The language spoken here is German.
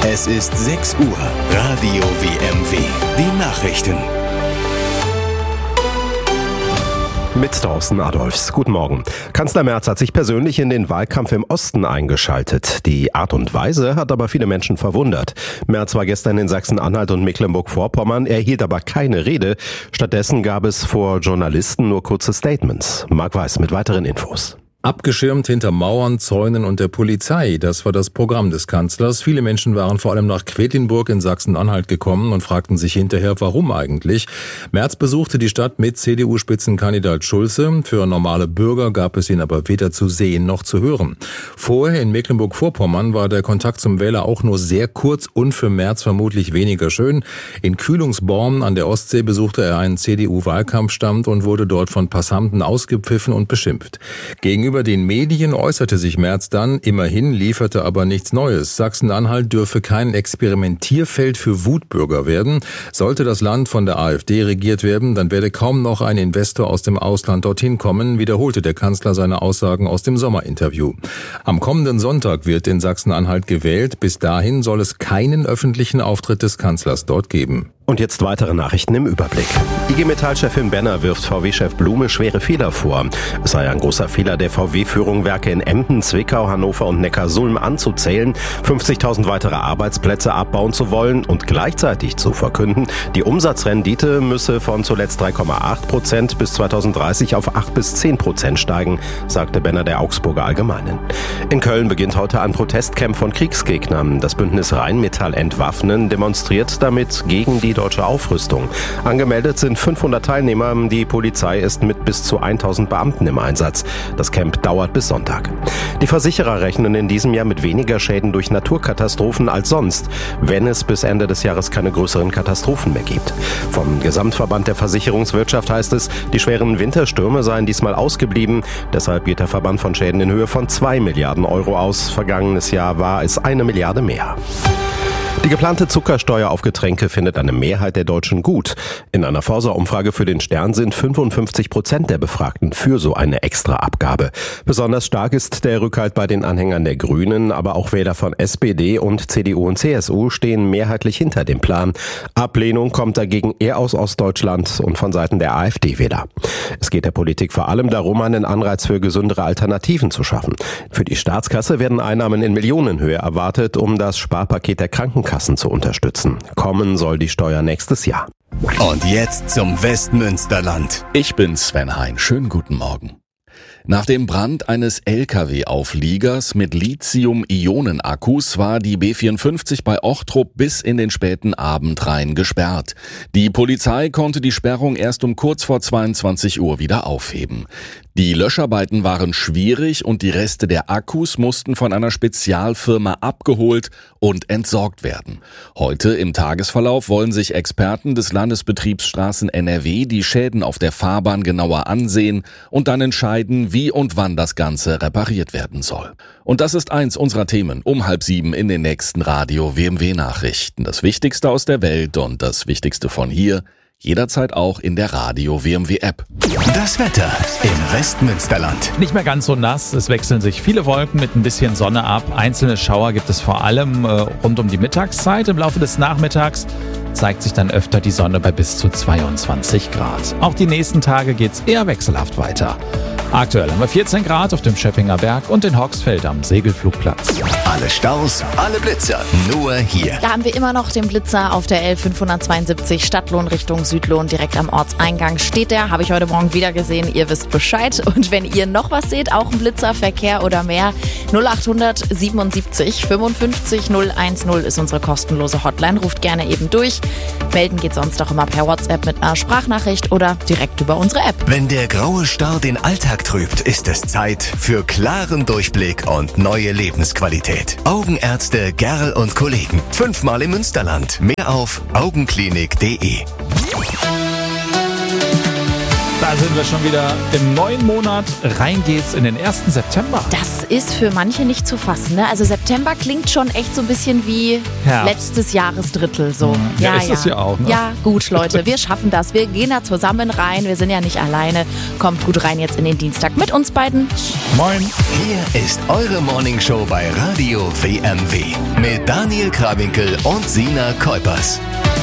Es ist 6 Uhr. Radio WMW. Die Nachrichten. Mit Thorsten Adolfs. Guten Morgen. Kanzler Merz hat sich persönlich in den Wahlkampf im Osten eingeschaltet. Die Art und Weise hat aber viele Menschen verwundert. Merz war gestern in Sachsen-Anhalt und Mecklenburg-Vorpommern, er hielt aber keine Rede. Stattdessen gab es vor Journalisten nur kurze Statements. Marc Weiß mit weiteren Infos. Abgeschirmt hinter Mauern, Zäunen und der Polizei, das war das Programm des Kanzlers. Viele Menschen waren vor allem nach Quedlinburg in Sachsen-Anhalt gekommen und fragten sich hinterher, warum eigentlich. Merz besuchte die Stadt mit CDU-Spitzenkandidat Schulze. Für normale Bürger gab es ihn aber weder zu sehen noch zu hören. Vorher in Mecklenburg-Vorpommern war der Kontakt zum Wähler auch nur sehr kurz und für Merz vermutlich weniger schön. In Kühlungsborn an der Ostsee besuchte er einen CDU-Wahlkampfstand und wurde dort von Passanten ausgepfiffen und beschimpft. Gegenüber den Medien äußerte sich Merz dann, immerhin lieferte aber nichts Neues. Sachsen-Anhalt dürfe kein Experimentierfeld für Wutbürger werden. Sollte das Land von der AfD regiert werden, dann werde kaum noch ein Investor aus dem Ausland dorthin kommen, wiederholte der Kanzler seine Aussagen aus dem Sommerinterview. Am kommenden Sonntag wird in Sachsen-Anhalt gewählt. Bis dahin soll es keinen öffentlichen Auftritt des Kanzlers dort geben. Und jetzt weitere Nachrichten im Überblick. IG Metall-Chefin Benner wirft VW-Chef Blume schwere Fehler vor. Es sei ein großer Fehler der VW-Führung, Werke in Emden, Zwickau, Hannover und Neckarsulm anzuzählen, 50.000 weitere Arbeitsplätze abbauen zu wollen und gleichzeitig zu verkünden, die Umsatzrendite müsse von zuletzt 3,8% bis 2030 auf 8-10% steigen, sagte Benner der Augsburger Allgemeinen. In Köln beginnt heute ein Protestcamp von Kriegsgegnern. Das Bündnis Rheinmetall Entwaffnen demonstriert damit gegen die deutsche Aufrüstung. Angemeldet sind 500 Teilnehmer. Die Polizei ist mit bis zu 1000 Beamten im Einsatz. Das Camp dauert bis Sonntag. Die Versicherer rechnen in diesem Jahr mit weniger Schäden durch Naturkatastrophen als sonst, wenn es bis Ende des Jahres keine größeren Katastrophen mehr gibt. Vom Gesamtverband der Versicherungswirtschaft heißt es, die schweren Winterstürme seien diesmal ausgeblieben. Deshalb geht der Verband von Schäden in Höhe von 2 Milliarden Euro aus. Vergangenes Jahr war es 1 Milliarde mehr. Die geplante Zuckersteuer auf Getränke findet eine Mehrheit der Deutschen gut. In einer Forsa-Umfrage für den Stern sind 55% der Befragten für so eine Extraabgabe. Besonders stark ist der Rückhalt bei den Anhängern der Grünen, aber auch Wähler von SPD und CDU und CSU stehen mehrheitlich hinter dem Plan. Ablehnung kommt dagegen eher aus Ostdeutschland und von Seiten der AfD-Wähler. Es geht der Politik vor allem darum, einen Anreiz für gesündere Alternativen zu schaffen. Für die Staatskasse werden Einnahmen in Millionenhöhe erwartet, um das Sparpaket der Krankenkassen zu unterstützen. Kommen soll die Steuer nächstes Jahr. Und jetzt zum Westmünsterland. Ich bin Sven Hein. Schönen guten Morgen. Nach dem Brand eines LKW-Aufliegers mit Lithium-Ionen-Akkus war die B54 bei Ochtrup bis in den späten Abend rein gesperrt. Die Polizei konnte die Sperrung erst um kurz vor 22 Uhr wieder aufheben. Die Löscharbeiten waren schwierig und die Reste der Akkus mussten von einer Spezialfirma abgeholt und entsorgt werden. Heute im Tagesverlauf wollen sich Experten des Landesbetriebsstraßen NRW die Schäden auf der Fahrbahn genauer ansehen und dann entscheiden, wie und wann das Ganze repariert werden soll. Und das ist eins unserer Themen um 6:30 in den nächsten Radio WMW Nachrichten. Das Wichtigste aus der Welt und das Wichtigste von hier, jederzeit auch in der Radio WMW App. Das Wetter im Westmünsterland. Nicht mehr ganz so nass, es wechseln sich viele Wolken mit ein bisschen Sonne ab. Einzelne Schauer gibt es vor allem rund um die Mittagszeit. Im Laufe des Nachmittags zeigt sich dann öfter die Sonne bei bis zu 22 Grad. Auch die nächsten Tage geht's eher wechselhaft weiter. Aktuell haben wir 14 Grad auf dem Schöppinger Berg und in Hogsfeld am Segelflugplatz. Alle Staus, alle Blitzer, nur hier. Da haben wir immer noch den Blitzer auf der L572 Stadtlohn Richtung Südlohn. Direkt am Ortseingang steht der. Habe ich heute Morgen wieder gesehen. Ihr wisst Bescheid. Und wenn ihr noch was seht, auch ein Blitzer, Verkehr oder mehr, 0800 77 55 010 ist unsere kostenlose Hotline. Ruft gerne eben durch. Melden geht sonst auch immer per WhatsApp mit einer Sprachnachricht oder direkt über unsere App. Wenn der graue Star den Alltag trübt, ist es Zeit für klaren Durchblick und neue Lebensqualität. Augenärzte Gerl und Kollegen. 5-mal im Münsterland. Mehr auf augenklinik.de. Da sind wir schon wieder im neuen Monat. Rein geht's in den 1. September. Das ist für manche nicht zu fassen, ne? Also September klingt schon echt so ein bisschen wie Herbst. letztes Jahresdrittel. So. Ja, ist es ja auch, ne? Ja, gut, Leute, wir schaffen das. Wir gehen da zusammen rein. Wir sind ja nicht alleine. Kommt gut rein jetzt in den Dienstag mit uns beiden. Moin. Hier ist eure Morningshow bei Radio WMW mit Daniel Krawinkel und Sina Kuipers.